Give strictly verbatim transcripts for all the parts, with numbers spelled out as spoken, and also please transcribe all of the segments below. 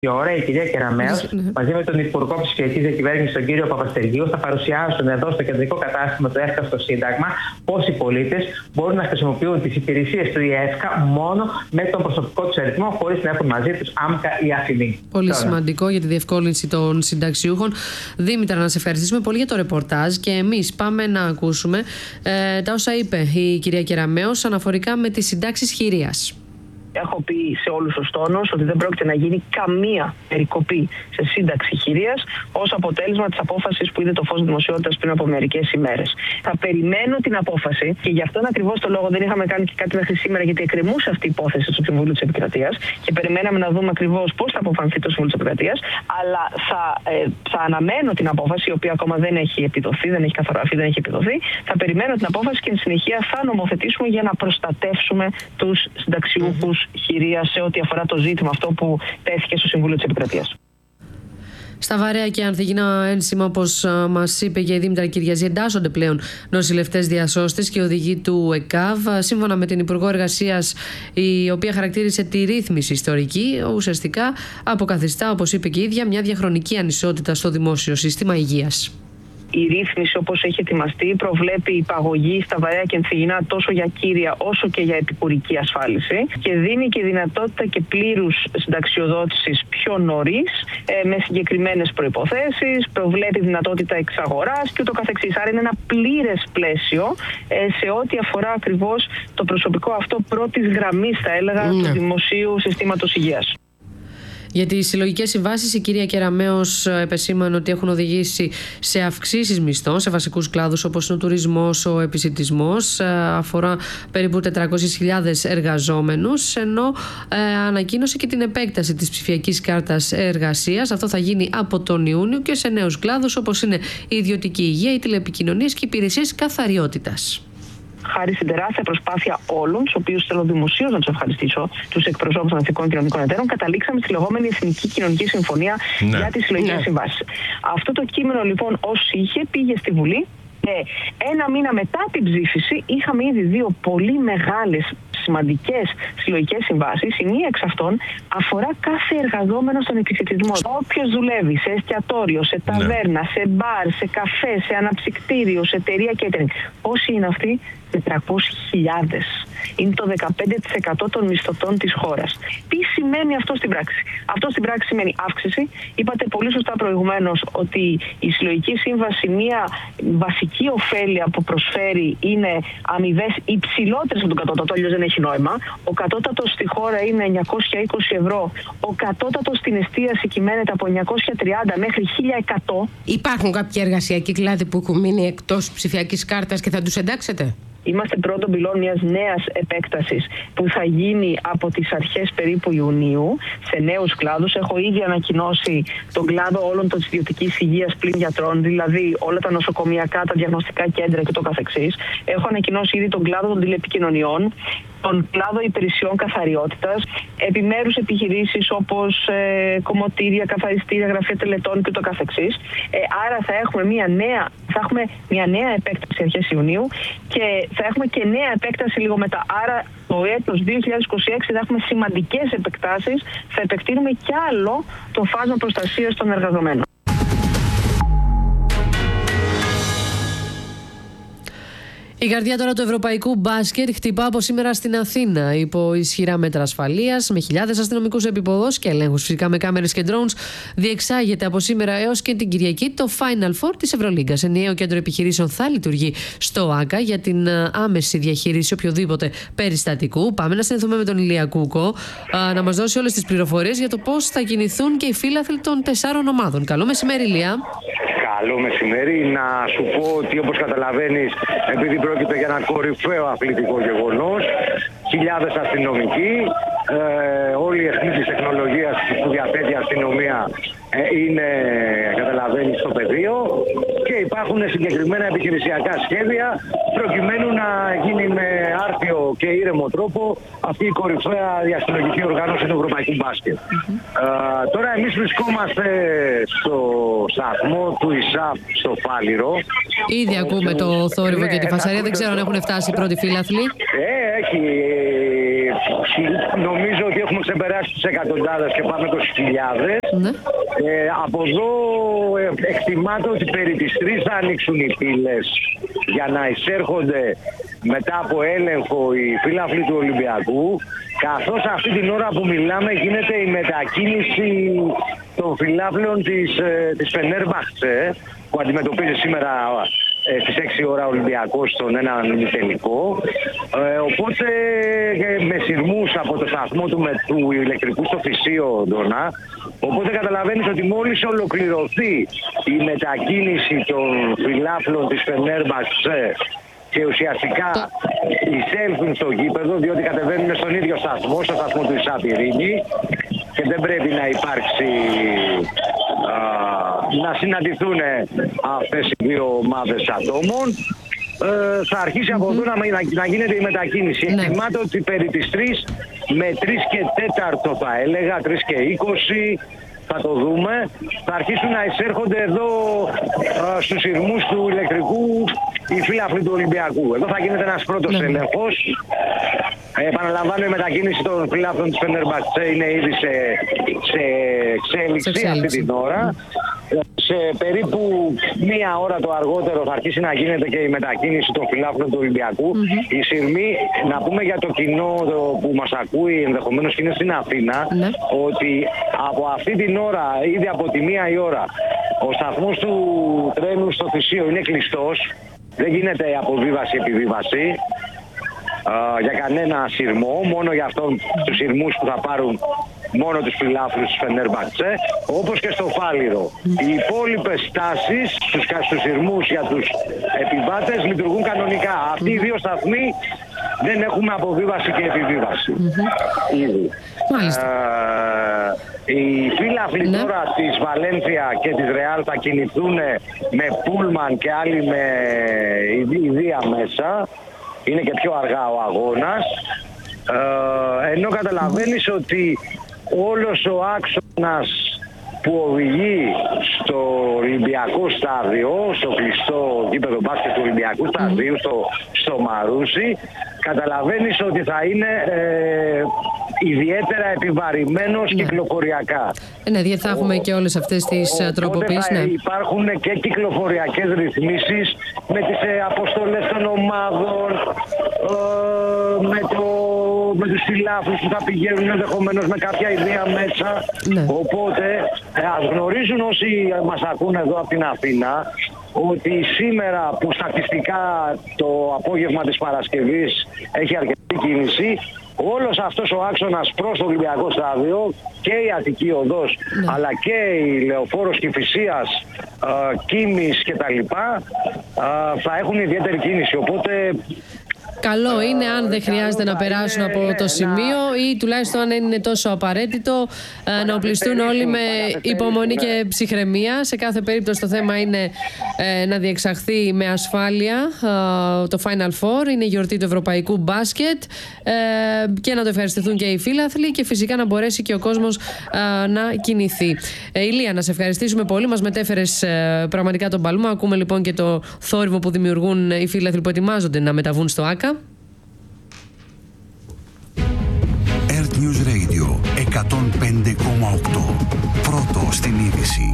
Η ώρα η κυρία Κεραμέως, μαζί με τον Υπουργό Ψηφιακής Διακυβέρνησης, τον κύριο Παπαστεργίου, θα παρουσιάσουν εδώ στο κεντρικό κατάστημα του ΕΦΚΑ στο Σύνταγμα πώς οι πολίτες μπορούν να χρησιμοποιούν τις υπηρεσίες του ΕΦΚΑ μόνο με τον προσωπικό τους αριθμό, χωρίς να έχουν μαζί τους άμκα ή αφημί. Πολύ Τώρα. σημαντικό για τη διευκόλυνση των συνταξιούχων. Δήμητρα, να σε ευχαριστήσουμε πολύ για το ρεπορτάζ και εμείς πάμε να ακούσουμε ε, τα όσα είπε η κυρία Κεραμέως αναφορικά με τις συντάξεις χειρίας. Έχω πει σε όλους τους τόνους ότι δεν πρόκειται να γίνει καμία περικοπή σε σύνταξη χειρίας ως αποτέλεσμα της απόφασης που είδε το φως δημοσιότητας πριν από μερικές ημέρες. Θα περιμένω την απόφαση και γι' αυτόν ακριβώς το λόγο δεν είχαμε κάνει και κάτι μέχρι σήμερα, γιατί εκκρεμούσε αυτή η υπόθεση στο Συμβούλιο της Επικρατείας και περιμέναμε να δούμε ακριβώς πώς θα αποφανθεί το Συμβούλιο της Επικρατείας. Αλλά θα, ε, θα αναμένω την απόφαση, η οποία ακόμα δεν έχει επιδοθεί, δεν έχει καθοραφεί, δεν έχει επιδοθεί. Θα περιμένω την απόφαση και εν συνεχεία θα νομοθετήσουμε για να προστατεύσουμε τους συνταξιούχους χειρία σε ό,τι αφορά το ζήτημα αυτό που τέθηκε στο Συμβούλιο της Επικρατείας. Στα βαρέα και ανθυγιεινά ένσημα, όπως μας είπε και η Δήμητρα Κυριαζή, εντάσσονται πλέον νοσηλευτές διασώστες και οδηγοί του ΕΚΑΒ. Σύμφωνα με την Υπουργό Εργασίας, η οποία χαρακτήρισε τη ρύθμιση ιστορική, ουσιαστικά αποκαθιστά, όπως είπε και η ίδια, μια διαχρονική ανισότητα στο δημόσιο σύστημα υγείας. Η ρύθμιση, όπως έχει ετοιμαστεί, προβλέπει υπαγωγή στα βαρέα και ανθυγιεινά τόσο για κύρια όσο και για επικουρική ασφάλιση και δίνει και δυνατότητα και πλήρους συνταξιοδότησης πιο νωρίς, ε, με συγκεκριμένες προϋποθέσεις, προβλέπει δυνατότητα εξαγοράς και ούτω καθεξής. Άρα είναι ένα πλήρες πλαίσιο ε, σε ό,τι αφορά ακριβώς το προσωπικό αυτό πρώτης γραμμής, θα έλεγα, mm. του δημοσίου συστήματος υγείας. Για τις συλλογικές συμβάσεις, η κυρία Κεραμέως επεσήμανε ότι έχουν οδηγήσει σε αυξήσεις μισθών σε βασικούς κλάδους όπως είναι ο τουρισμός, ο επισιτισμός. Αφορά περίπου τετρακόσιες χιλιάδες εργαζόμενους, ενώ ε, ανακοίνωσε και την επέκταση της ψηφιακής κάρτας εργασίας. Αυτό θα γίνει από τον Ιούνιο και σε νέους κλάδους όπως είναι η ιδιωτική υγεία, οι τηλεπικοινωνίες και οι υπηρεσίες καθαριότητας. Χάρη στην τεράστια προσπάθεια όλων, του οποίους θέλω δημοσίως να τους ευχαριστήσω, τους εκπροσώπους των εθνικών κοινωνικών εταίρων, καταλήξαμε στη λεγόμενη Εθνική Κοινωνική Συμφωνία ναι. για τις συλλογικές ναι. συμβάσεις. Αυτό το κείμενο λοιπόν ως είχε πήγε στη Βουλή. Και ένα μήνα μετά την ψήφιση είχαμε ήδη δύο πολύ μεγάλες, σημαντικές συλλογικές συμβάσεις. Η μία εξ αυτών αφορά κάθε εργαζόμενο στον επισιτισμό. Όποιος δουλεύει σε εστιατόριο, σε ταβέρνα, σε μπαρ, σε καφέ, σε αναψυκτήριο, σε εταιρεία catering. Πόσοι είναι αυτοί? τετρακόσιες χιλιάδες. Είναι το δεκαπέντε τοις εκατό των μισθωτών της χώρας. Τι σημαίνει αυτό στην πράξη? Αυτό στην πράξη σημαίνει αύξηση. Είπατε πολύ σωστά προηγουμένως ότι η συλλογική σύμβαση, μία βασική ωφέλεια που προσφέρει είναι αμοιβές υψηλότερες από τον κατώτατο, αλλιώς δεν έχει νόημα. Ο κατώτατος στη χώρα είναι εννιακόσια είκοσι ευρώ. Ο κατώτατος στην εστίαση κυμαίνεται από εννιακόσια τριάντα μέχρι χίλια εκατό. Υπάρχουν κάποιοι εργασιακοί κλάδοι που έχουν μείνει εκτός ψηφιακής κάρτας και θα τους εντάξετε? Είμαστε πρώτον πυλών μιας νέας επέκτασης που θα γίνει από τις αρχές περίπου Ιουνίου σε νέους κλάδους. Έχω ήδη ανακοινώσει τον κλάδο όλων των ιδιωτικής υγείας πλην γιατρών, δηλαδή όλα τα νοσοκομιακά, τα διαγνωστικά κέντρα και το καθεξής. Έχω ανακοινώσει ήδη τον κλάδο των τηλεπικοινωνιών, τον κλάδο υπηρεσιών καθαριότητας, επιμέρους επιχειρήσεις όπως ε, κομμωτήρια, καθαριστήρια, γραφεία τελετών και το καθεξής. Ε, άρα θα έχουμε μια νέα, θα έχουμε μια νέα επέκταση αρχές Ιουνίου και θα έχουμε και νέα επέκταση λίγο μετά. Άρα το έτος δύο χιλιάδες είκοσι έξι θα έχουμε σημαντικές επεκτάσεις, θα επεκτείνουμε κι άλλο το φάσμα προστασίας των εργαζομένων. Η καρδιά τώρα του ευρωπαϊκού μπάσκετ χτυπά από σήμερα στην Αθήνα υπό ισχυρά μέτρα ασφαλείας, με χιλιάδες αστυνομικούς επίποδους και ελέγχους φυσικά με κάμερες και drones. Διεξάγεται από σήμερα έως και την Κυριακή το Final Four της Ευρωλίγκας. Ενιαίο κέντρο επιχειρήσεων θα λειτουργεί στο ΆΚΑ για την άμεση διαχείριση οποιοδήποτε περιστατικού. Πάμε να συνδεθούμε με τον Ηλία Κούκο να μας δώσει όλες τις πληροφορίες για το πώς θα κινηθούν και οι φίλαθλοι των τεσσάρων ομάδων. Καλό μεσημέρι, Ηλία. Καλό μεσημέρι. Να σου πω ότι, όπως καταλαβαίνεις, επειδή πρόκειται για ένα κορυφαίο αθλητικό γεγονός, χιλιάδες αστυνομικοί, ε, όλη η αιχμή της τεχνολογίας που διαθέτει η αστυνομία ε, είναι, καταλαβαίνεις, στο πεδίο και υπάρχουν συγκεκριμένα επιχειρησιακά σχέδια προκειμένου να γίνει με άρτιο και ήρεμο τρόπο αυτή η κορυφαία διαστημική οργάνωση του ευρωπαϊκού μπάσκετ. Mm-hmm. Ε, τώρα εμείς βρισκόμαστε στο σταθμό του ΙΣΑΠ στο Φάληρο. Ήδη ακούμε το θόρυβο ναι, και τη φασαρία. Δεν ξέρω αν έχουν φτάσει οι πρώτοι φίλαθλοι. Ε, έχει νομίζω ότι έχουμε ξεπεράσει τις εκατοντάδες και πάμε είκοσι χιλιάδες. Ναι. Ε, από εδώ ε, εκτιμάται ότι περί τις τρεις θα ανοίξουν οι πύλες για να εισέρχονται μετά από έλεγχο οι φύλαφλοι του Ολυμπιακού, καθώς αυτή την ώρα που μιλάμε γίνεται η μετακίνηση των φυλάφλων της, ε, της Φενέρμπαχτσε, που αντιμετωπίζει σήμερα ε, στις έξι ώρα Ολυμπιακός στον έναν ημιτελικό. Ε, οπότε ε, με σειρμούς από το σταθμό του, με, του ηλεκτρικού στο Φυσίο Ντόνα. Οπότε καταλαβαίνεις ότι μόλις ολοκληρωθεί η μετακίνηση των φυλάφλων της Φενέρμπαχτσε και ουσιαστικά εισέλθουν στο γήπεδο, διότι κατεβαίνουν στον ίδιο σταθμό, στο σταθμό του Ισά Πυρίνη, και δεν πρέπει να υπάρξει α, να συναντηθούν αυτές οι δύο ομάδες ατόμων. Ε, θα αρχίσει από εδώ mm-hmm. να, να γίνεται η μετακίνηση. Ναι. Εκτιμάται ότι περί τις τρεις με τρεις και τέταρτο θα έλεγα, τρεις και είκοσι, θα το δούμε, θα αρχίσουν να εισέρχονται εδώ α, στους σειρμούς του ηλεκτρικού οι φύλαφλοι του Ολυμπιακού. Εδώ θα γίνεται ένας πρώτος ναι. έλεγχος. Ε, επαναλαμβάνω, η μετακίνηση των φυλάφλων της Φενέρμπαχτσε είναι ήδη σε, σε εξέλιξη αυτή την ώρα. Σε περίπου μία ώρα το αργότερο θα αρχίσει να γίνεται και η μετακίνηση των φυλάφλων του Ολυμπιακού. Mm-hmm. Η σειρμή, να πούμε για το κοινό το, που μας ακούει ενδεχομένως και είναι στην Αθήνα, mm-hmm. ότι από αυτή την ώρα, ήδη από τη μία η ώρα, ο σταθμός του τρένου στο Φυσίο είναι κλειστός. Δεν γίνεται αποβίβαση επιβίβαση uh, για κανένα σειρμό, μόνο για αυτόν τους σειρμούς που θα πάρουν μόνο τους φυλάφλους της Φενέρμπαχτσε, όπως και στο Φάληρο. Οι υπόλοιπες στάσεις στους, στους σειρμούς για τους επιβάτες λειτουργούν κανονικά. Αυτοί οι δύο σταθμοί δεν έχουμε αποβίβαση και επιβίβαση. Mm-hmm. Ήδη. Μάλιστα. Ε, οι φύλαφλοι ναι. τώρα της Βαλένθια και της Ρεάλ θα κινηθούν με πούλμαν και άλλοι με ιδία μέσα. Είναι και πιο αργά ο αγώνας. Ε, ενώ καταλαβαίνεις ότι όλος ο άξονας που οδηγεί στο Ολυμπιακό στάδιο, στο κλειστό γήπεδο μπάσκετ του Ολυμπιακού σταδίου, στο, στο Μαρούσι, καταλαβαίνεις ότι θα είναι ε, ιδιαίτερα επιβαρημένος ναι. κυκλοφοριακά. Ναι, γιατί θα έχουμε και όλες αυτές τις ο, τροποποιήσεις. Θα ναι. υπάρχουν και κυκλοφοριακές ρυθμίσεις με τις ε, αποστολές των ομάδων, ε, με, το, με τους φυλάφους που θα πηγαίνουν ενδεχομένως με κάποια ιδέα μέσα. Ναι. Οπότε ε, ας γνωρίζουν όσοι μας ακούνε εδώ από την Αθήνα ότι σήμερα που στατιστικά το απόγευμα της Παρασκευής έχει αρκετή κίνηση, όλος αυτός ο άξονας προς το Ολυμπιακό στάδιο και η Αττική Οδός ναι. αλλά και η Λεωφόρος Κηφισίας, ε, Κίμης κτλ. Ε, θα έχουν ιδιαίτερη κίνηση. Οπότε καλό είναι αν δεν χρειάζεται να περάσουν από το σημείο ή τουλάχιστον αν είναι τόσο απαραίτητο να οπλιστούν όλοι με υπομονή και ψυχραιμία. Σε κάθε περίπτωση το θέμα είναι να διεξαχθεί με ασφάλεια το Final Four. Είναι η γιορτή του ευρωπαϊκού μπάσκετ και να το ευχαριστηθούν και οι φίλαθλοι και φυσικά να μπορέσει και ο κόσμος να κινηθεί. Ηλία, να σε ευχαριστήσουμε πολύ. Μας μετέφερες πραγματικά τον παλμό. Ακούμε λοιπόν και το θόρυβο που δημιουργούν οι φίλαθλοι που ετοιμάζονται να μεταβούν στο ΆΚΑ. Earth News Radio εκατόν πέντε κόμμα οκτώ. Πρώτο στην είδηση.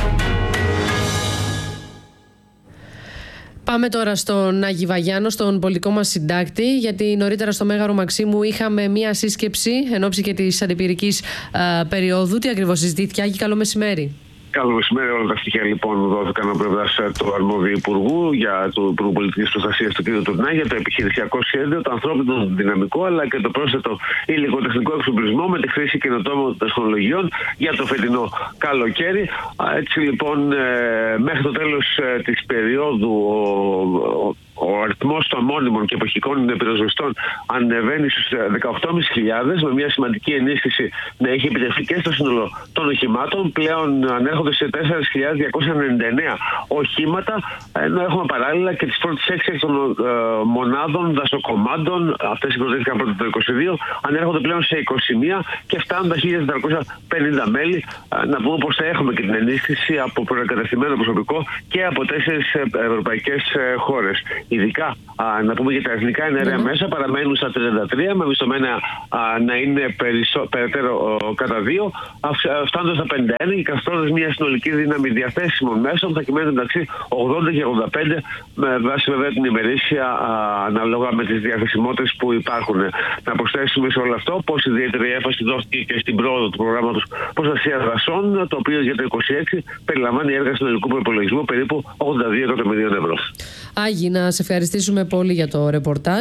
Πάμε τώρα στον Άγη Βαγιάννο, στον πολιτικό μας συντάκτη, γιατί νωρίτερα στο Μέγαρο Μαξίμου είχαμε μία σύσκεψη εν ώψη και της αντιπυρικής α, περίοδου. Τι ακριβώς συζητήθηκε, Άγη, καλό μεσημέρι. Καλό μεσημέρι. Όλα τα στοιχεία λοιπόν δόθηκαν από πλευράς του αρμόδιου Υπουργού για το Υπουργό Πολιτικής Προστασίας του κ. Τουρνά για το επιχειρησιακό σχέδιο, το ανθρώπινο δυναμικό αλλά και το πρόσθετο υλικοτεχνικό εξοπλισμό με τη χρήση καινοτόμων τεχνολογιών για το φετινό καλοκαίρι. Έτσι λοιπόν, μέχρι το τέλος της περίοδου ο, ο αριθμός των μόνιμων και εποχικών πυροσβεστών ανεβαίνει στους δεκαοκτώ χιλιάδες με μια σημαντική ενίσχυση να έχει επιτευχθεί και στο σύνολο των οχημάτων. Πλέον ανέρχονται ανέρχονται σε τέσσερις χιλιάδες διακόσια ενενήντα εννέα οχήματα, ενώ έχουμε παράλληλα και τις πρώτες έξι εκ των ε, μονάδων δασοκομμάτων, αυτές συγκροτήθηκαν πρώτα το είκοσι δύο, ανέρχονται πλέον σε είκοσι μία και φτάνουν τα χίλια τετρακόσια πενήντα μέλη. Ε, να πούμε πως θα έχουμε και την ενίσχυση από προεγκαταστημένο προσωπικό και από τέσσερις ευρωπαϊκές ε, χώρες. Ειδικά ε, να πούμε για τα εθνικά εναέρια μέσα παραμένουν στα τριάντα τρία, με μισθωμένα ε, να είναι περισσο, περαιτέρω ε, κατά δύο, φτάνοντας στα πενήντα ένα και καθιστώντας μια συνολική δύναμη διαθέσιμων μέσων θα κυμαίνεται μεταξύ ογδόντα και ογδόντα πέντε, με βάση βέβαια την ημερήσια ανάλογα με τις διαθεσιμότητες που υπάρχουν. Να προσθέσουμε σε όλο αυτό πως ιδιαίτερη έμφαση δόθηκε και στην πρόοδο του προγράμματος προστασίας δασών, το οποίο για το είκοσι έξι περιλαμβάνει έργα συνολικού προϋπολογισμού περίπου ογδόντα δύο εκατομμυρίων ευρώ. Άγη, να σε ευχαριστήσουμε πολύ για το ρεπορτάζ.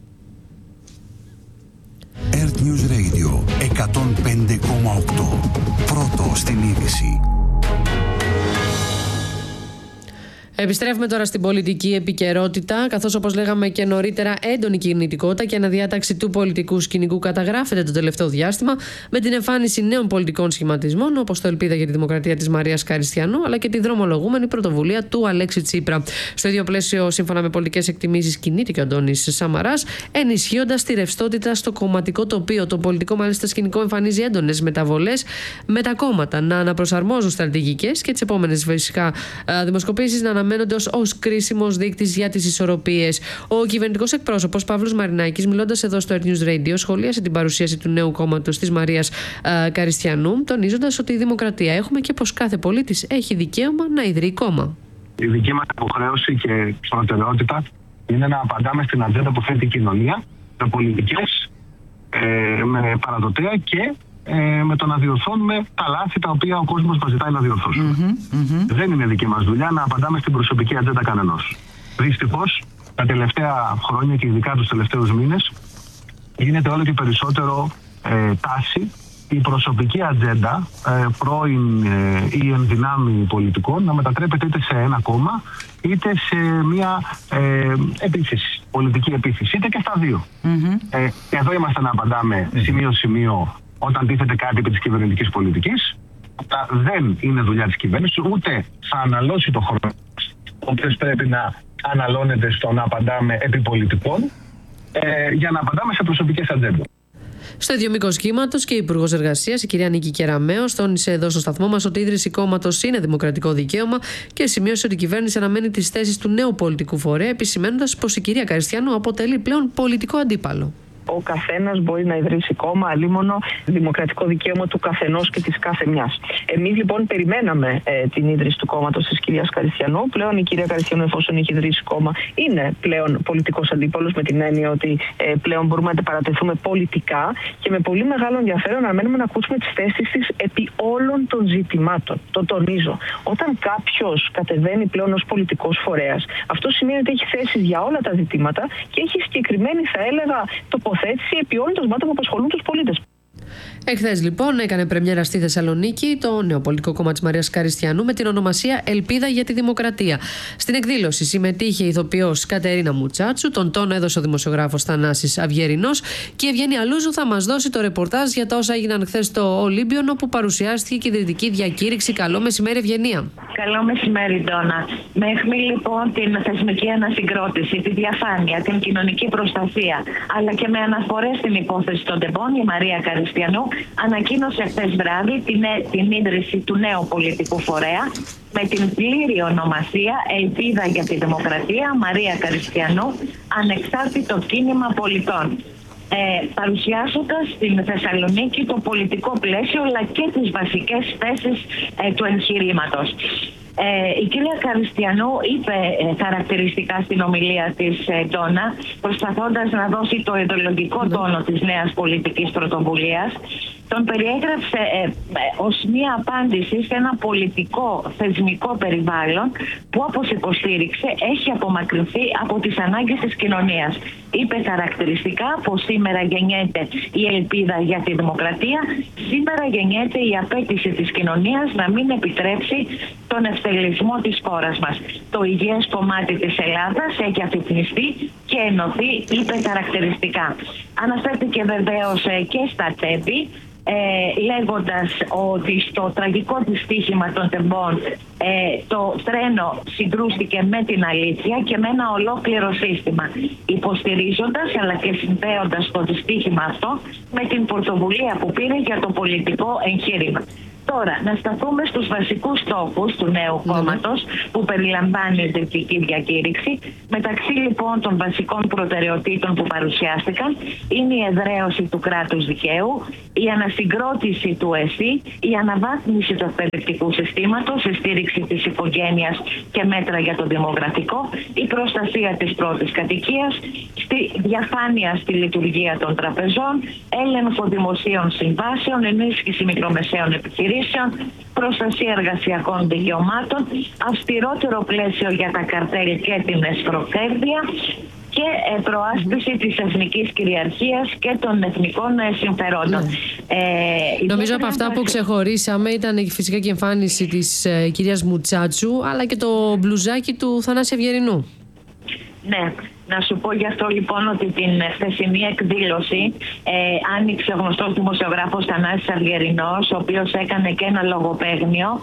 Earth News Radio εκατόν πέντε κόμμα οκτώ. Πρώτο στην είδηση. Επιστρέφουμε τώρα στην πολιτική επικαιρότητα, καθώς όπως λέγαμε και νωρίτερα έντονη κινητικότητα και αναδιάταξη του πολιτικού σκηνικού καταγράφεται το τελευταίο διάστημα με την εμφάνιση νέων πολιτικών σχηματισμών όπως το Ελπίδα για τη Δημοκρατία της Μαρίας Καριστιανού αλλά και τη δρομολογούμενη πρωτοβουλία του Αλέξη Τσίπρα. Στο ίδιο πλαίσιο, σύμφωνα με πολιτικές εκτιμήσεις, κινείται και ο Αντώνης Σαμαράς, ενισχύοντας τη ρευστότητα στο κομματικό τοπίο. Το πολιτικό μάλιστα σκηνικό εμφανίζει έντονες μεταβολές με τα κόμματα να αναπροσαρμόζουν στρατηγικές και τις επόμενες φυσικά δημοσκοπήσεις να αναμένουν ως κρίσιμος δείκτης για τις ισορροπίες. Ο κυβερνητικός εκπρόσωπος Παύλος Μαρινάκης, μιλώντας εδώ στο Earth News Radio, σχολίασε την παρουσίαση του νέου κόμματος της Μαρίας α, Καριστιανού, τονίζοντας ότι η δημοκρατία έχουμε και πως κάθε πολίτης έχει δικαίωμα να ιδρύει κόμμα. Η δική μας υποχρέωση και προτεραιότητα είναι να απαντάμε στην ατζέντα που θέτει η κοινωνία, με πολιτικές, ε, με παραδοτέα και Ε, με το να διορθώνουμε τα λάθη τα οποία ο κόσμος μας ζητάει να διορθώσουμε. Mm-hmm, mm-hmm. Δεν είναι δική μας δουλειά να απαντάμε στην προσωπική ατζέντα κανενός. Δυστυχώς, τα τελευταία χρόνια και ειδικά τους τελευταίους μήνες, γίνεται όλο και περισσότερο ε, τάση η προσωπική ατζέντα ε, πρώην ε, ή ενδυνάμει πολιτικών να μετατρέπεται είτε σε ένα κόμμα είτε σε μια ε, επίθεση, πολιτική επίθεση, είτε και στα δύο. Mm-hmm. Ε, εδώ είμαστε να απαντάμε σημείο-σημείο όταν τίθεται κάτι επί της κυβερνητικής πολιτικής. Δεν είναι δουλειά της κυβέρνησης, ούτε θα αναλώσει το χρόνο, ο οποίος πρέπει να αναλώνεται στο να απαντάμε επί πολιτικών, ε, για να απαντάμε σε προσωπικές ατζέντες. Στο ίδιο μήκος κύματος και η Υπουργός Εργασίας, η κυρία Νίκη Κεραμέως, τόνισε εδώ στο σταθμό μας ότι η ίδρυση κόμματος είναι δημοκρατικό δικαίωμα και σημείωσε ότι η κυβέρνηση αναμένει τις θέσεις του νέου πολιτικού φορέα, επισημαίνοντας πως η κυρία Καριστιανού αποτελεί πλέον πολιτικό αντίπαλο. Ο καθένας μπορεί να ιδρύσει κόμμα, αλίμονο δημοκρατικό δικαίωμα του καθενός και της κάθε μιας. Εμείς λοιπόν περιμέναμε ε, την ίδρυση του κόμματος της κυρίας Καριστιανού. Πλέον η κυρία Καριστιανού, εφόσον έχει ιδρύσει κόμμα, είναι πλέον πολιτικός αντίπαλος, με την έννοια ότι ε, πλέον μπορούμε να αντιπαρατεθούμε πολιτικά και με πολύ μεγάλο ενδιαφέρον αναμένουμε να ακούσουμε τις θέσεις της επί όλων των ζητημάτων. Το τονίζω. Όταν κάποιος κατεβαίνει πλέον ως πολιτικός φορέας, αυτό σημαίνει ότι έχει θέσεις για όλα τα ζητήματα και έχει συγκεκριμένη, θα έλεγα, τοποθέτηση επί όλων των ζητημάτων που απασχολούν τους πολίτες. Εχθές λοιπόν έκανε πρεμιέρα στη Θεσσαλονίκη το νέο πολιτικό κόμμα της Μαρίας Καριστιανού με την ονομασία Ελπίδα για τη Δημοκρατία. Στην εκδήλωση συμμετείχε η ηθοποιός Κατερίνα Μουτσάτσου, τον τόνο έδωσε ο δημοσιογράφος Θανάσης Αυγερινός και η Ευγένεια Λούζου θα μας δώσει το ρεπορτάζ για τα όσα έγιναν χθες στο Ολύμπιον, όπου παρουσιάστηκε και η ιδρυτική διακήρυξη. Καλό μεσημέρι, Ευγενία. Καλό μεσημέρι, Ντόνα. Με αιχμή λοιπόν την θεσμική ανασυγκρότηση, τη διαφάνεια, την κοινωνική προστασία, αλλά και με αναφορές στην υπόθεση των τεμπών, η Μαρία Καριστιανού ανακοίνωσε χθες βράδυ την, την ίδρυση του νέου πολιτικού φορέα με την πλήρη ονομασία Ελπίδα για τη Δημοκρατία Μαρία Καριστιανού, ανεξάρτητο κίνημα πολιτών. Ε, παρουσιάζοντας στην Θεσσαλονίκη το πολιτικό πλαίσιο αλλά και τις βασικές θέσεις ε, του εγχειρήματος. Ε, η κυρία Καριστιανού είπε ε, χαρακτηριστικά στην ομιλία της ε, Ντόνα, προσπαθώντας να δώσει το ιδεολογικό τόνο της νέας πολιτικής πρωτοβουλίας, τον περιέγραψε ε, ε, ως μία απάντηση σε ένα πολιτικό θεσμικό περιβάλλον που, όπως υποστήριξε, έχει απομακρυνθεί από τις ανάγκες της κοινωνίας. Είπε χαρακτηριστικά πως σήμερα γεννιέται η ελπίδα για τη δημοκρατία, σήμερα γεννιέται η απέτηση της κοινωνίας να μην επιτρέψει τον ευτελισμό της χώρας μας. Το υγιές κομμάτι της Ελλάδας έχει αφυπνιστεί και ενωθεί, είπε χαρακτηριστικά. Αναφέρθηκε βεβαίως και στα τέμπη, ε, λέγοντας ότι στο τραγικό δυστύχημα των τεμπών ε, το τρένο συγκρούστηκε με την αλήθεια και με ένα ολόκληρο σύστημα, υποστηρίζοντας αλλά και συνδέοντας το δυστύχημα αυτό με την πρωτοβουλία που πήρε για το πολιτικό εγχείρημα. Τώρα, να σταθούμε στους βασικούς στόχους του νέου κόμματος που περιλαμβάνει η τυπική διακήρυξη. Μεταξύ λοιπόν των βασικών προτεραιοτήτων που παρουσιάστηκαν είναι η εδραίωση του κράτους δικαίου, η ανασυγκρότηση του ΕΣΥ, η αναβάθμιση του εκπαιδευτικού συστήματος, η στήριξη της οικογένειας και μέτρα για το δημογραφικό, η προστασία της πρώτης κατοικίας, στη διαφάνεια στη λειτουργία των τραπεζών, έλεγχο δημοσίων συμβάσεων, ενίσχυση μικρομεσαίων επιχειρήσεων, προστασία εργασιακών δικαιωμάτων, αυστηρότερο πλαίσιο για τα καρτέλ και την εσχροκέρδεια και προάσπιση της εθνικής κυριαρχίας και των εθνικών συμφερόντων. Ναι. Ε, Νομίζω από αυτά που ξεχωρίσαμε ήταν φυσικά και η εμφάνιση της ε, κυρίας Μουτσάτσου, αλλά και το μπλουζάκι του Θανάση Ευγερινού. Ναι. Να σου πω γι' αυτό λοιπόν ότι την χθεσινή εκδήλωση ε, άνοιξε ο γνωστός δημοσιογράφος Θανάσης Αυγερινός, ο οποίος έκανε και ένα λογοπαίγνιο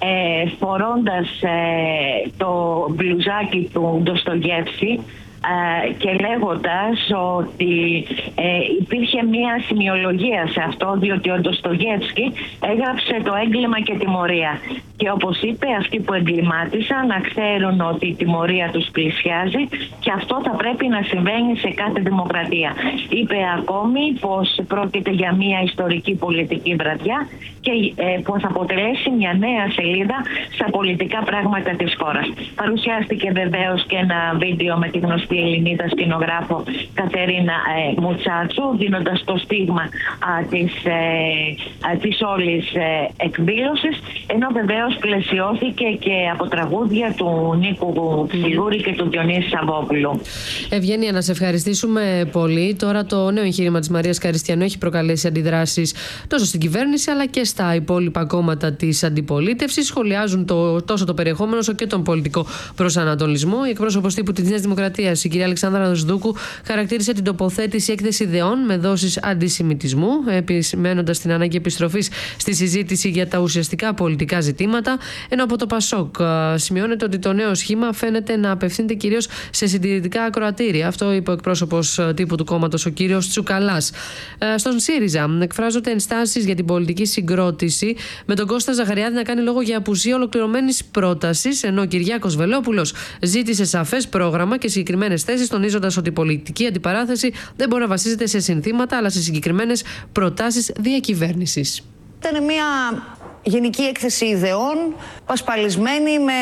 ε, φορώντας ε, το μπλουζάκι του Ντοστογεύσκη ε, και λέγοντας ότι ε, υπήρχε μία σημειολογία σε αυτό, διότι ο Ντοστογεύσκη έγραψε το έγκλημα και τιμωρία. Και όπως είπε, αυτοί που εγκλημάτισαν να ξέρουν ότι η τιμωρία τους πλησιάζει και αυτό θα πρέπει να συμβαίνει σε κάθε δημοκρατία. Είπε ακόμη πως πρόκειται για μια ιστορική πολιτική βραδιά και ε, που θα αποτελέσει μια νέα σελίδα στα πολιτικά πράγματα της χώρας. Παρουσιάστηκε βεβαίως και ένα βίντεο με τη γνωστή Ελληνίδα σκηνογράφο Κατερίνα ε, Μουτσάτσου, δίνοντας το στίγμα α, της, ε, α, της όλης ε, εκδήλωσης, ενώ βεβαίως πλαισιώθηκε και από τραγούδια του Νίκου Ψιλούρη και του Διονύση Σαββόπουλου. Ευγένεια, να σε ευχαριστήσουμε πολύ. Τώρα το νέο εγχείρημα της Μαρίας Καριστιανού έχει προκαλέσει αντιδράσεις τόσο στην κυβέρνηση αλλά και στα υπόλοιπα κόμματα της αντιπολίτευσης. Σχολιάζουν το, τόσο το περιεχόμενο όσο και τον πολιτικό προσανατολισμό. Η εκπρόσωπος τύπου της Νέας Δημοκρατίας, η κυρία Αλεξάνδρα Δοσδούκου, χαρακτήρισε την τοποθέτηση έκθεση ιδεών με δόσεις αντισημιτισμού, επισημένοντας την ανάγκη επιστροφής στη συζήτηση για τα ουσιαστικά πολιτικά ζητήματα. Ενώ από το Πασόκ σημειώνεται ότι το νέο σχήμα φαίνεται να απευθύνεται κυρίως σε συντηρητικά ακροατήρια. Αυτό είπε ο εκπρόσωπος τύπου του κόμματος, ο κύριος Τσουκαλάς. Στον ΣΥΡΙΖΑ εκφράζονται ενστάσεις για την πολιτική συγκρότηση, με τον Κώστα Ζαχαριάδη να κάνει λόγο για απουσία ολοκληρωμένης πρότασης, ενώ ο Κυριάκος Βελόπουλος ζήτησε σαφές πρόγραμμα και συγκεκριμένες θέσεις, τονίζοντας ότι η πολιτική αντιπαράθεση δεν μπορεί να βασίζεται σε συνθήματα αλλά σε συγκεκριμένες προτάσεις διακυβέρνησης. Ήταν μια γενική έκθεση ιδεών, πασπαλισμένη με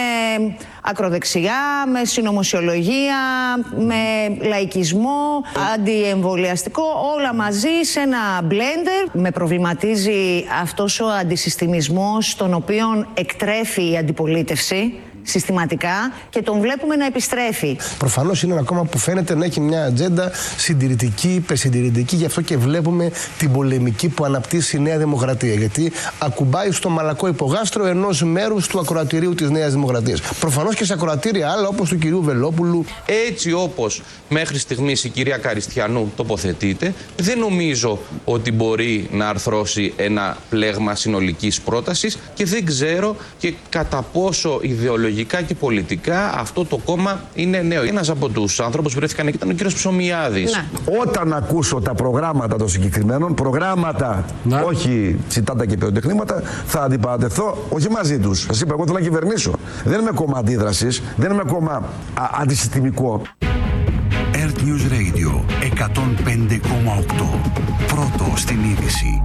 ακροδεξιά, με συνωμοσιολογία, με λαϊκισμό, αντιεμβολιαστικό, όλα μαζί σε ένα μπλέντερ. Με προβληματίζει αυτός ο αντισυστημισμός τον οποίον εκτρέφει η αντιπολίτευση συστηματικά και τον βλέπουμε να επιστρέφει. Προφανώς είναι ένα κόμμα που φαίνεται να έχει μια ατζέντα συντηρητική, υπερσυντηρητική, γι' αυτό και βλέπουμε την πολεμική που αναπτύσσει η Νέα Δημοκρατία. Γιατί ακουμπάει στο μαλακό υπογάστρο ενός μέρους του ακροατηρίου της Νέας Δημοκρατίας. Προφανώς και σε ακροατήρια άλλα, όπως του κυρίου Βελόπουλου. Έτσι όπως μέχρι στιγμής η κυρία Καριστιανού τοποθετείται, δεν νομίζω ότι μπορεί να αρθρώσει ένα πλέγμα συνολικής πρότασης και δεν ξέρω και κατά πόσο ιδεολογικά και πολιτικά αυτό το κόμμα είναι νέο. Ένας από τους ανθρώπους που βρέθηκαν εκεί ήταν ο κύριος Ψωμιάδης. Ναι. Όταν ακούσω τα προγράμματα των συγκεκριμένων, προγράμματα, ναι, όχι τσιτάτα και πυροτεχνήματα, θα αντιπαρατεθώ όχι μαζί τους. Σας είπα, εγώ θέλω να κυβερνήσω. Δεν είμαι κόμμα αντίδρασης, δεν είμαι κόμμα αντισυστημικό. Earth News Radio εκατόν πέντε κόμμα οκτώ. Πρώτο στην είδηση.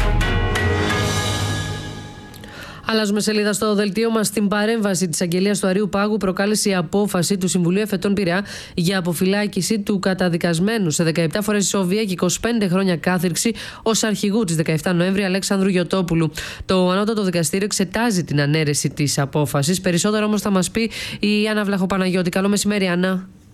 Αλλάζουμε σελίδα στο δελτίο μας. Στην παρέμβαση της αγγελίας του Αριού Πάγου προκάλεσε η απόφαση του Συμβουλίου Εφετών Πειραιά για αποφυλάκηση του καταδικασμένου σε δεκαεπτά φορές ισόβια και είκοσι πέντε χρόνια κάθυρξη ως αρχηγού της δεκαεπτά Νοέμβρη Αλέξανδρου Γιωτόπουλου. Το Ανώτατο Δικαστήριο εξετάζει την ανέρεση της απόφασης. Περισσότερο όμως θα μας πει η Άννα Βλαχοπαναγιώτη. Καλό μεσημέρι, Άννα.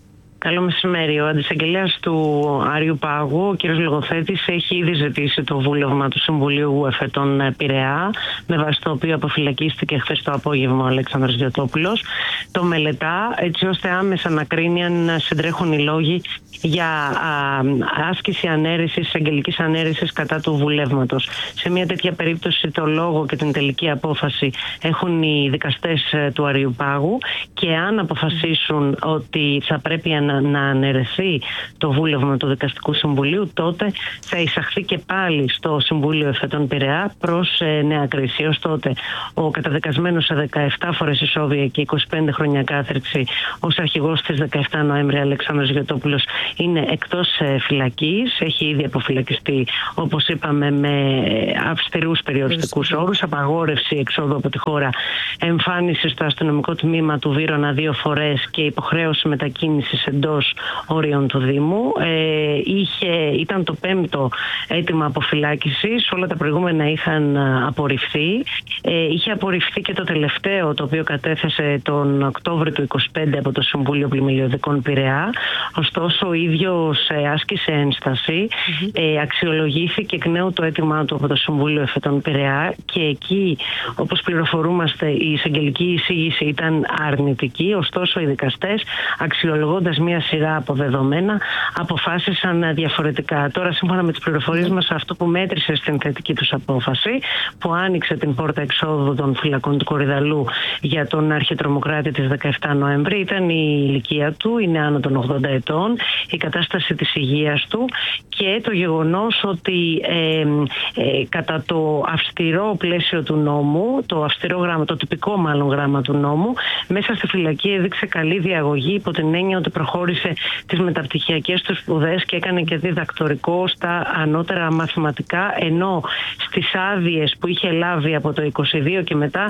Καλό μεσημέρι. Ο αντισαγγελέας του Άριου Πάγου, ο κ. Λογοθέτης, έχει ήδη ζητήσει το βούλευμα του Συμβουλίου Εφετών Πειραιά, με βάση το οποίο αποφυλακίστηκε χθες το απόγευμα ο Αλέξανδρος Διωτόπουλος. Το μελετά έτσι ώστε άμεσα να κρίνει αν συντρέχουν οι λόγοι για α, άσκηση ανέρεσης, αγγελικής ανέρεσης κατά του βουλεύματος. Σε μια τέτοια περίπτωση το λόγο και την τελική απόφαση έχουν οι δικαστές του Αριουπάγου, και αν αποφασίσουν ότι θα πρέπει να, να αναιρεθεί το βούλευμα του Δικαστικού Συμβουλίου, τότε θα εισαχθεί και πάλι στο Συμβούλιο Εφετών Πειραιά προς ε, νέα κρίση. Ως τότε ο καταδικασμένος σε δεκαεπτά φορές ισόβια και είκοσι πέντε χρόνια κάθριξη ως αρχηγός της δεκαεπτά Νοέμβρη Αλέξανδρος Διωτόπουλος είναι εκτός φυλακής, έχει ήδη αποφυλακιστεί, όπως είπαμε, με αυστηρούς περιοριστικούς όρους, απαγόρευση εξόδου από τη χώρα, εμφάνιση στο αστυνομικό τμήμα του Βύρωνα δύο φορές και υποχρέωση μετακίνησης εντός όριων του Δήμου. Ε, είχε, ήταν το πέμπτο αίτημα αποφυλάκησης, όλα τα προηγούμενα είχαν απορριφθεί. Ε, είχε απορριφθεί και το τελευταίο, το οποίο κατέθεσε τον Οκτώβριο του είκοσι πέντε από το Συμβούλιο Πλημελιωδικών Πειραιά. Ωστόσο, ο ίδιος ε, άσκησε ένσταση, mm-hmm. ε, αξιολογήθηκε εκ νέου το αίτημά του από το Συμβούλιο Εφετών Πειραιά, και εκεί, όπως πληροφορούμαστε, η εισαγγελική εισήγηση ήταν αρνητική. Ωστόσο, οι δικαστές, αξιολογώντας μία σειρά από δεδομένα, αποφάσισαν διαφορετικά. Τώρα, σύμφωνα με τις πληροφορίες μας, αυτό που μέτρησε στην θετική τους απόφαση, που άνοιξε την πόρτα εξόδου των φυλακών του Κορυδαλού για τον αρχιτρομοκράτη της δεκαεπτά Νοέμβρη, ήταν η ηλικία του, είναι άνω των ογδόντα ετών, η κατάσταση της υγείας του και το γεγονός ότι ε, ε, κατά το αυστηρό πλαίσιο του νόμου, το αυστηρό γράμμα, το τυπικό μάλλον γράμμα του νόμου, μέσα στη φυλακή έδειξε καλή διαγωγή, υπό την έννοια ότι προχώρησε τις μεταπτυχιακές του σπουδές και έκανε και διδακτορικό στα ανώτερα μαθηματικά, ενώ στις άδειες που είχε λάβει από το είκοσι δύο και μετά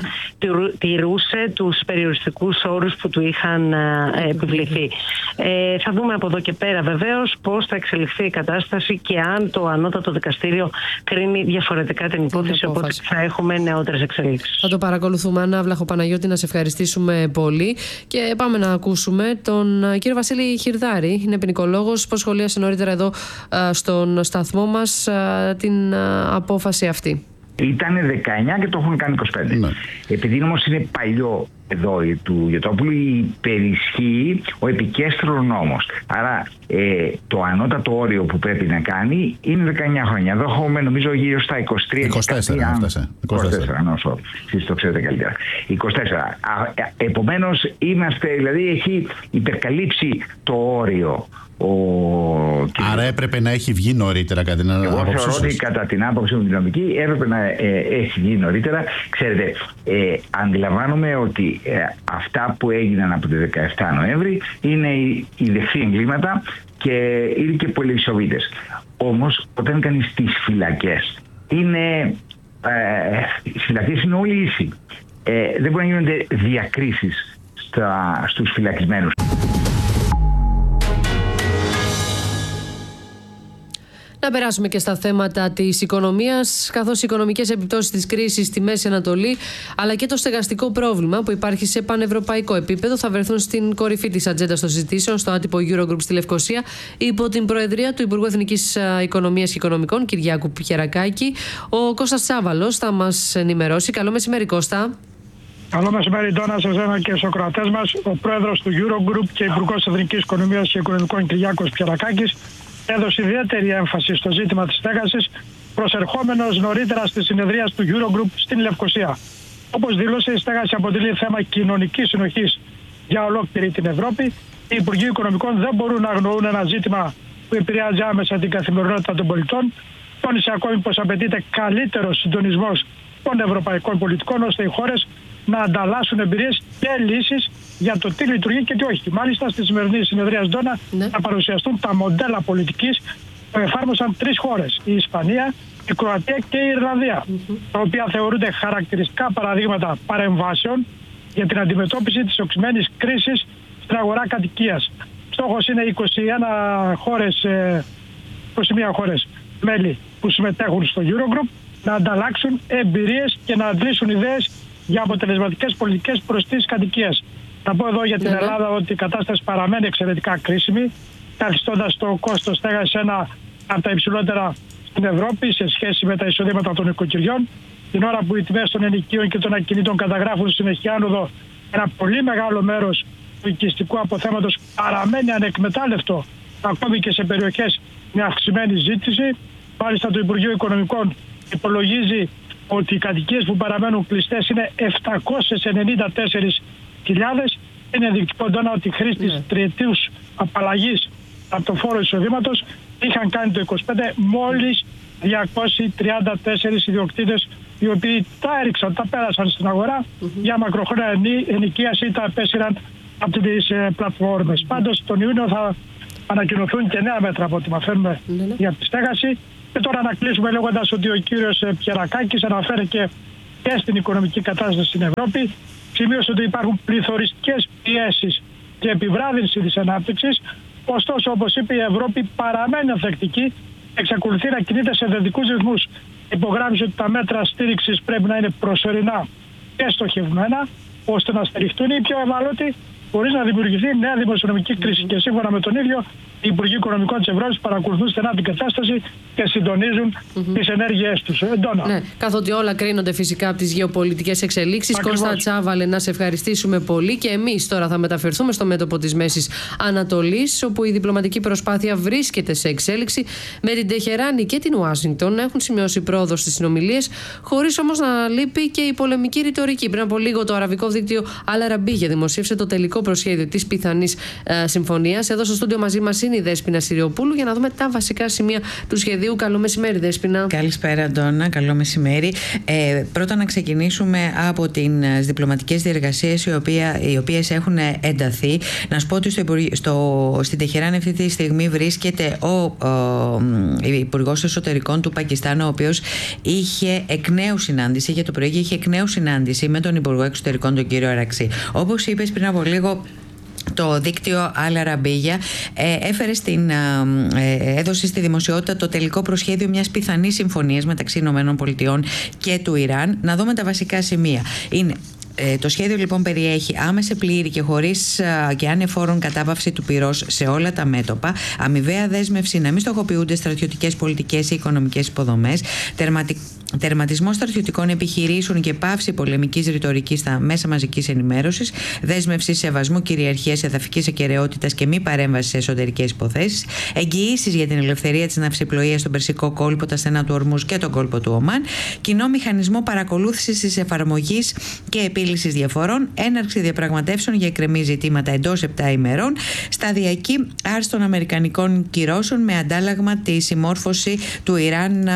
τηρούσε τους περιοριστικούς όρους που του είχαν ε, επιβληθεί. Ε, θα δούμε από εδώ και πέρα βεβαίως πώς θα εξελιχθεί η κατάσταση και αν το ανώτατο δικαστήριο κρίνει διαφορετικά την υπόθεση, οπότε θα έχουμε νεότερες εξελίξεις. Θα το παρακολουθούμε. Ανά Βλαχοπαναγιώτη, να σε ευχαριστήσουμε πολύ και πάμε να ακούσουμε τον κύριο Βασίλη Χιρδάρη. Είναι ποινικολόγος, που σχολίασε νωρίτερα εδώ στον σταθμό μας την απόφαση αυτή. Ήτανε δεκαεννιά και το έχουν κάνει είκοσι πέντε. Ναι. Επειδή όμως είναι παλιό εδώ του Γιωτόπουλου, υπερισχύει ο επικέστρος νόμος. Άρα ε, το ανώτατο όριο που πρέπει να κάνει είναι δεκαεννιά χρόνια. Εδώ έχουμε νομίζω γύρω στα είκοσι τρία. είκοσι τέσσερα. είκοσι τέσσερα, νόσο. Εσείς το ξέρετε καλύτερα. είκοσι τέσσερα. Επομένως είμαστε, δηλαδή έχει υπερκαλύψει το όριο. Ο... Άρα έπρεπε να έχει βγει νωρίτερα, κατά την άποψή σας? Εγώ θεωρώ ότι κατά την άποψή μου την νομική έπρεπε να ε, έχει βγει νωρίτερα. Ξέρετε, ε, αντιλαμβάνομαι ότι ε, αυτά που έγιναν από τη δεκαεπτά Νοέμβρη είναι οι, οι δεχθεί εγκλήματα και είναι και πολυεισοβίτες. Όμως όταν κάνεις τις φυλακές, είναι, ε, οι φυλακές είναι όλοι ίσοι. Ε, δεν μπορεί να γίνονται διακρίσεις στα, στους φυλακισμένους. Να περάσουμε και στα θέματα της οικονομίας, καθώς οι οικονομικές επιπτώσεις της κρίσης στη Μέση Ανατολή, αλλά και το στεγαστικό πρόβλημα που υπάρχει σε πανευρωπαϊκό επίπεδο, θα βρεθούν στην κορυφή της ατζέντας των συζητήσεων στο άτυπο Eurogroup στη Λευκοσία, υπό την προεδρία του Υπουργού Εθνικής Οικονομίας και Οικονομικών, Κυριάκου Πιερακάκη. Ο Κώστας Τσάβαλος θα μας ενημερώσει. Καλό μεσημέρι, Κώστα. Καλό μεσημέρι, Ντόνα, σε εσένα και στους ακροατές μας. Ο πρόεδρος του Eurogroup και Υπουργός Εθνικής Οικονομίας και Οικονομικών, Κυριάκος Πιερακάκης, έδωσε ιδιαίτερη έμφαση στο ζήτημα της στέγασης, προσερχόμενος νωρίτερα στη συνεδρία του Eurogroup στην Λευκοσία. Όπως δήλωσε, η στέγαση αποτελεί θέμα κοινωνικής συνοχής για ολόκληρη την Ευρώπη. Οι Υπουργοί Οικονομικών δεν μπορούν να αγνοούν ένα ζήτημα που επηρεάζει άμεσα την καθημερινότητα των πολιτών. Τόνισε ακόμη πως απαιτείται καλύτερος συντονισμός των ευρωπαϊκών πολιτικών, ώστε οι χώρες να ανταλλάσσουν εμπειρίες και λύσεις για το τι λειτουργεί και τι όχι. Μάλιστα, στη σημερινή συνεδρία Ντόνα ναι. θα παρουσιαστούν τα μοντέλα πολιτικής που εφάρμοσαν τρεις χώρες, η Ισπανία, η Κροατία και η Ιρλανδία, mm-hmm. τα οποία θεωρούνται χαρακτηριστικά παραδείγματα παρεμβάσεων για την αντιμετώπιση της οξυμένης κρίσης στην αγορά κατοικίας. Στόχος είναι είκοσι ένα χώρες, είκοσι μία χώρες μέλη που συμμετέχουν στο Eurogroup να ανταλλάξουν εμπειρίες και να αντλήσουν ιδέες για αποτελεσματικές πολιτικές προς τις κατοικίες. Θα πω εδώ για την ναι, Ελλάδα ότι η κατάσταση παραμένει εξαιρετικά κρίσιμη, καθιστώντας το κόστος στέγασης ένα από τα υψηλότερα στην Ευρώπη σε σχέση με τα εισοδήματα των οικοκυριών. Την ώρα που οι τιμές των ενοικίων και των ακινήτων καταγράφουν συνεχή άνοδο, ένα πολύ μεγάλο μέρος του οικιστικού αποθέματος παραμένει ανεκμετάλλευτο ακόμη και σε περιοχές με αυξημένη ζήτηση. Μάλιστα το Υπουργείο Οικονομικών υπολογίζει ότι οι κατοικίες που παραμένουν κλειστές είναι επτακόσιες ενενήντα τέσσερις χιλιάδες. Είναι ενδεικτικό εντόνα ότι οι χρήστες yeah. τριετίους απαλλαγής από το φόρο εισοδήματος είχαν κάνει το είκοσι πέντε μόλις διακόσιοι τριάντα τέσσερις ιδιοκτήτες, οι οποίοι τα έριξαν, τα πέρασαν στην αγορά mm-hmm. για μακροχρόνια ενοικίαση ή τα απέσυραν από τις ε, πλατφόρμες. Mm-hmm. Πάντως τον Ιούνιο θα ανακοινωθούν και νέα μέτρα από ό,τι μαθαίνουμε mm-hmm. για τη στέγαση. Και τώρα να κλείσουμε λέγοντας ότι ο κύριος Πιερακάκης αναφέρει και, και στην οικονομική κατάσταση στην Ευρώπη. Σημείωσε ότι υπάρχουν πληθωριστικές πιέσεις και επιβράδυνση της ανάπτυξης. Ωστόσο, όπως είπε, η Ευρώπη παραμένει ανθεκτική, εξακολουθεί να κινείται σε θετικούς ρυθμούς. Υπογράμμισε ότι τα μέτρα στήριξης πρέπει να είναι προσωρινά και στοχευμένα, ώστε να στηριχτούν οι πιο ευάλωτοι, χωρίς να δημιουργηθεί νέα δημοσιονομική κρίση. Και σύμφωνα με τον ίδιο, οι Υπουργοί Οικονομικών της Ευρώπης παρακολουθούν στενά την κατάσταση και συντονίζουν mm-hmm. τις ενέργειές τους. Εντόνα. Ναι, καθότι όλα κρίνονται φυσικά από τις γεωπολιτικές εξελίξεις. Κώστα Τσάβαλε, να σε ευχαριστήσουμε πολύ. Και εμείς τώρα θα μεταφερθούμε στο μέτωπο της Μέσης Ανατολής, όπου η διπλωματική προσπάθεια βρίσκεται σε εξέλιξη, με την Τεχεράνη και την Ουάσιγκτον να έχουν σημειώσει πρόοδο στις συνομιλίες, χωρίς όμως να λείπει και η πολεμική ρητορική. Πριν από λίγο, το αραβικό δίκτυο Al Arabiya δημοσίευσε το τελικό προσχέδιο της πιθανής ε, συμφωνίας. Εδώ στο στούντιο μαζί μας είναι η Δέσποινα Συριοπούλου για να δούμε τα βασικά σημεία του σχεδίου. Καλό μεσημέρι, Δέσποινα. Καλησπέρα, Αντώνα. Καλό μεσημέρι. Ε, πρώτα να ξεκινήσουμε από τις διπλωματικές διεργασίες οι, οποία, οι οποίες έχουν ενταθεί. Να σου πω ότι στο, στο, στην Τεχεράνη αυτή τη στιγμή βρίσκεται ο, ο Υπουργός Εσωτερικών του Πακιστάν, ο οποίος είχε εκ νέου συνάντηση, για το πρωί είχε εκ νέου συνάντηση με τον Υπουργό Εξωτερικών, τον κύριο Αραξή. Όπως είπες πριν από λίγο, το δίκτυο Al Arabiya ε, έφερε στην, ε, έδωσε στη δημοσιότητα το τελικό προσχέδιο μιας πιθανής συμφωνίας μεταξύ ΗΠΑ και του Ιράν. Να δούμε τα βασικά σημεία. Είναι Ε, το σχέδιο λοιπόν περιέχει άμεση, πλήρη και χωρίς α, και ανεφόρον κατάπαυση του πυρός σε όλα τα μέτωπα, αμοιβαία δέσμευση να μην στοχοποιούνται στρατιωτικές, πολιτικές ή οικονομικές υποδομές, τερματι... τερματισμό στρατιωτικών επιχειρήσεων και πάυση πολεμικής ρητορικής στα μέσα μαζικής ενημέρωσης, δέσμευση σεβασμού κυριαρχίας, εδαφικής ακεραιότητας και μη παρέμβαση σε εσωτερικές υποθέσεις, εγγυήσεις για την ελευθερία της ναυσιπλοείας στον Περσικό κόλπο, τα στενά του Ορμούς και τον κόλπο του Ομάν, κοινό μηχανισμό παρακολούθησης της εφαρμογής και επίλυσης διαφορών, έναρξη διαπραγματεύσεων για εκκρεμή ζητήματα εντός επτά ημερών, σταδιακή άρση των αμερικανικών κυρώσεων με αντάλλαγμα τη συμμόρφωση του Ιράν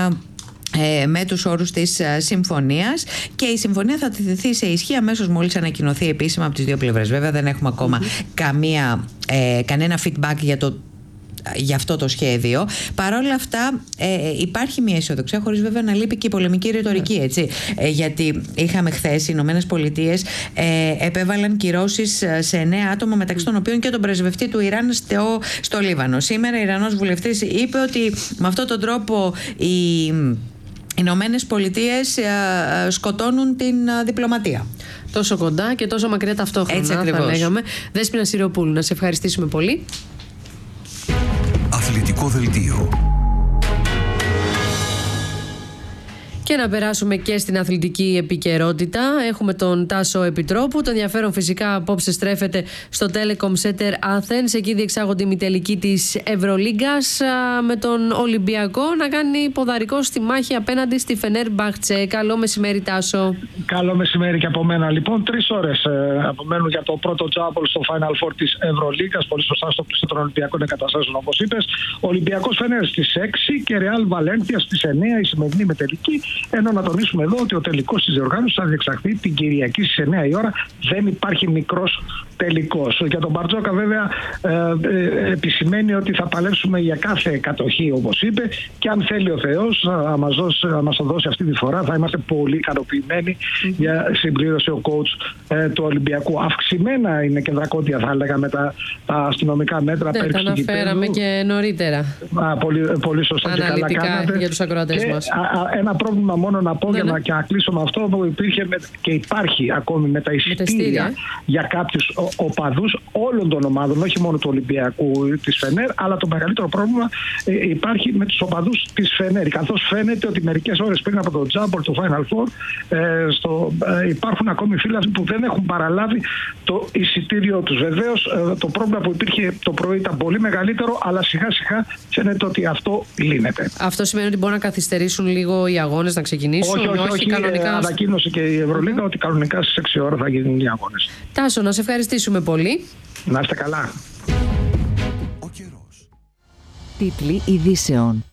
με τους όρους της συμφωνίας, και η συμφωνία θα τεθεί σε ισχύ αμέσως μόλις ανακοινωθεί επίσημα από τις δύο πλευρές. Βέβαια δεν έχουμε ακόμα mm-hmm. καμία, ε, κανένα feedback για το για αυτό το σχέδιο. Παρ' όλα αυτά ε, υπάρχει μια αισιοδοξία, χωρίς βέβαια να λείπει και η πολεμική ρητορική, έτσι. Ε, γιατί είχαμε χθες οι Ηνωμένες Πολιτείες ε, επέβαλαν κυρώσεις σε εννέα άτομα, μεταξύ των οποίων και τον πρεσβευτή του Ιράν στο, στο Λίβανο. Σήμερα ο Ιρανός βουλευτής είπε ότι με αυτόν τον τρόπο οι Οι Ηνωμένες Πολιτείες σκοτώνουν την διπλωματία. Τόσο κοντά και τόσο μακριά ταυτόχρονα. Έτσι ακριβώς. Θα λέγαμε. Δέσποινα Συριοπούλου, να σε ευχαριστήσουμε πολύ. Αθλητικό δελτίο. Και να περάσουμε και στην αθλητική επικαιρότητα. Έχουμε τον Τάσο Επιτρόπου. Το ενδιαφέρον φυσικά απόψε στρέφεται στο Telecom Center Athens. Εκεί διεξάγονται η μητελική της Ευρωλίγκας, με τον Ολυμπιακό να κάνει ποδαρικό στη μάχη απέναντι στη Φενέρμπαχτσε. Καλό μεσημέρι, Τάσο. Καλό μεσημέρι και από μένα. Λοιπόν, τρεις ώρες ε, απομένουν για το πρώτο τζάμπολ στο Final Four της Ευρωλίγκας. Πολύ σωστά στο πλησίο των Ολυμπιακών εγκαταστάσεων, όπως είπες. Ολυμπιακός Φενέρ στις έξι και Ρεάλ Βαλένθια στις εννέα η σημερινή μετελική. Ενώ να τονίσουμε εδώ ότι ο τελικός της διοργάνωσης θα διεξαχθεί την Κυριακή στις εννέα η ώρα. Δεν υπάρχει μικρός τελικός. Για τον Μπαρτζόκα βέβαια ε, ε, επισημαίνει ότι θα παλέψουμε για κάθε κατοχή, όπως είπε, και αν θέλει ο Θεός να μας δώσει, να μας το δώσει αυτή τη φορά, θα είμαστε πολύ ικανοποιημένοι mm-hmm. για συμπλήρωση ο coach ε, του Ολυμπιακού. Αυξημένα είναι και δρακόντια, θα έλεγα, με τα, τα αστυνομικά μέτρα. Ναι, τα αναφέραμε και νωρίτερα. Α, πολύ, πολύ σωστά και καλά κάνατε. Για τους ακροατές μας. Α, α, ένα πρόβλημα πρόβλημα, μόνο να πω, ναι, για να, ναι, και να κλείσω με αυτό, που υπήρχε με, και υπάρχει ακόμη με τα εισιτήρια για κάποιους οπαδούς όλων των ομάδων, όχι μόνο του Ολυμπιακού, της Φενέρ, αλλά το μεγαλύτερο πρόβλημα ε, υπάρχει με τους οπαδούς της Φενέρ. Καθώς φαίνεται ότι μερικές ώρες πριν από το Τζάμπολ, το Final Four, ε, στο, ε, υπάρχουν ακόμη φίλοι που δεν έχουν παραλάβει το εισιτήριο τους. Βεβαίως, ε, το πρόβλημα που υπήρχε το πρωί ήταν πολύ μεγαλύτερο, αλλά σιγά σιγά φαίνεται ότι αυτό λύνεται. Αυτό σημαίνει ότι μπορούν να καθυστερήσουν λίγο οι αγώνες να ξεκινήσουν? Όχι, όχι, όχι, όχι κανονικά. Ανακοίνωσε και η Ευρωλίγα mm-hmm. ότι κανονικά στις έξι ώρα θα γίνουν οι αγώνες. Τάσο, να σε ευχαριστήσουμε πολύ. Να είστε καλά. Τίτλοι ειδήσεων.